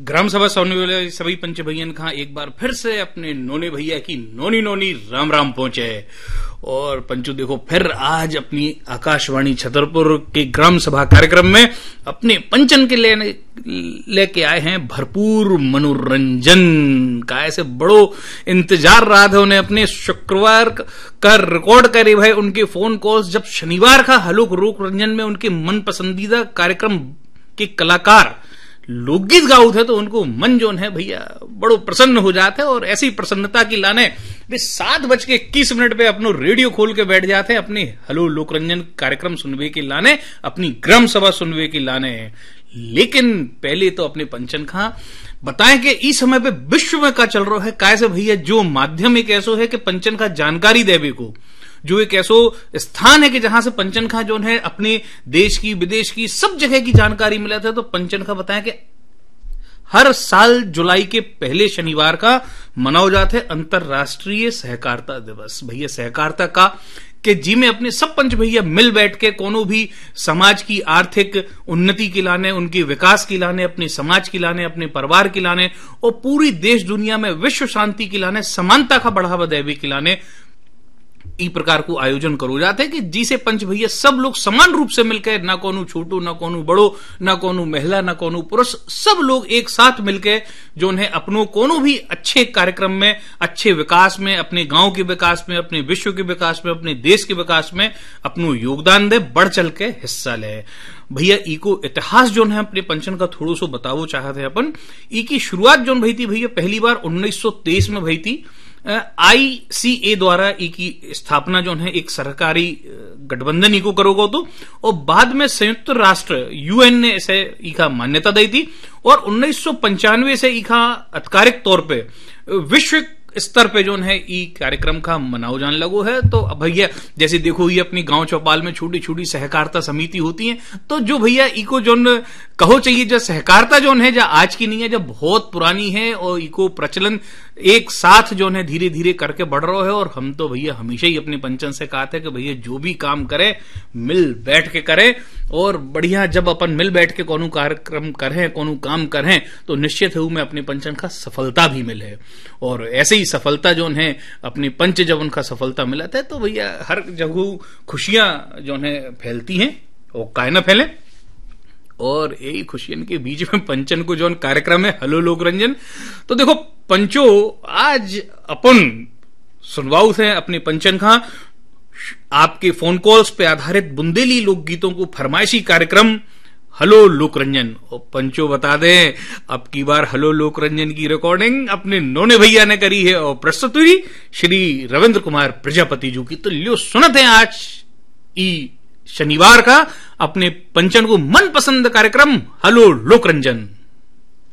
ग्राम सभा सुनने वाले सभी पंच भैयन खां एक बार फिर से अपने नोने भैया की नोनी नोनी राम राम पहुंचे। और पंचू देखो फिर आज अपनी आकाशवाणी छतरपुर के ग्राम सभा कार्यक्रम में अपने पंचन के लेके आए हैं भरपूर मनोरंजन का। ऐसे बड़ो इंतजार रहा था उन्हें अपने शुक्रवार का रिकॉर्ड करे भाई उनके फोन कॉल्स, जब शनिवार का हलोक लोक रंजन में उनके मन पसंदीदा कार्यक्रम के कलाकार लोकगीत गाउत है तो उनको मन जोन है भैया बड़ो प्रसन्न हो जाते हैं। और ऐसी प्रसन्नता की लाने वे 7:21 पे अपनो रेडियो खोल के बैठ जाते हैं अपने हलो लोकरंजन कार्यक्रम सुनवे के लाने, अपनी ग्राम सभा सुनवे के लाने। लेकिन पहले तो अपने पंचन खां बताएं कि इस समय पे विश्व में क्या चल रहा है, कैसे भैया जो माध्यम एक ऐसो है कि पंचन का जानकारी देवे को, जो एक ऐसो स्थान है कि जहां से पंचन खां जो है अपने देश की विदेश की सब जगह की जानकारी मिला था। तो पंचन खां बताएं कि हर साल जुलाई के पहले शनिवार का मनाओ जाते है अंतर्राष्ट्रीय सहकारिता दिवस। भैया सहकारिता का कि जी में अपने सब पंच भैया मिल बैठ के कोनो भी समाज की आर्थिक उन्नति के लाने, उनके विकास के लाने, अपने समाज के लाने, अपने परिवार के लाने और पूरी देश दुनिया में विश्व शांति के लाने, समानता का बढ़ावा देवे के लाने ई प्रकार को आयोजन करो जाते हैं कि जिसे पंच भैया सब लोग समान रूप से मिलकर, ना कोनो छोटू ना कोनो बड़ो, ना कोनो महिला ना कोनो पुरुष, सब लोग एक साथ मिलकर जो है अपनों कोनो भी अच्छे कार्यक्रम में, अच्छे विकास में, अपने गांव के विकास में, अपने विश्व के विकास में, अपने देश के विकास में अपनो योगदान दे, बढ़ चल के हिस्सा ले। भैया ई को इतिहास जो है अपने पंचन का थोड़ो सो बतावो चाहते हैं अपन। ई की शुरुआत जो भई थी भैया पहली बार 1923 में भई थी। ICA द्वारा की स्थापना जो है एक सरकारी गठबंधन इको करोगो तो, और बाद में संयुक्त राष्ट्र UN ने इसे इका मान्यता दी थी और 1995 से इका आधिकारिक तौर पे विश्व स्तर पे जो है ई कार्यक्रम का मनाओ जाने लगो है। तो भैया जैसे देखो ये अपनी गांव चौपाल में छोटी छोटी सहकारिता समिति होती है, तो जो भैया इको जो कहो चाहिए जो सहकारिता जो है जो आज की नहीं है, जो बहुत पुरानी है और इको प्रचलन एक साथ जो है धीरे धीरे करके बढ़ रहा है। और हम तो भैया हमेशा ही अपने पंचन से कहा था कि भैया जो भी काम करे मिल बैठ के करे, और बढ़िया जब अपन मिल बैठ के कोनो कार्यक्रम करें, कोनो काम करें तो निश्चित है में अपने पंचन का सफलता भी मिले। और ऐसे ही सफलता जो है अपने पंच जब उनका सफलता मिला था तो भैया हर जगह खुशियां जो है फैलती हैं और काय ना फैले। और यही खुशियन के बीच में पंचन को जो कार्यक्रम है हलो लोकरंजन, तो देखो पंचो आज अपन सुनवाऊ से अपने पंचन खां आपके फोन कॉल्स पे आधारित बुंदेली लोकगीतों को फरमाइशी कार्यक्रम हलो लोकरंजन। और पंचो बता दें अब की बार हलो लोकरंजन की रिकॉर्डिंग अपने नोने भैया ने करी है और प्रस्तुति श्री रविंद्र कुमार प्रजापति जी की। तो लियो सुनते हैं आज ई शनिवार का अपने पंचन को मनपसंद कार्यक्रम हलो लोकरंजन।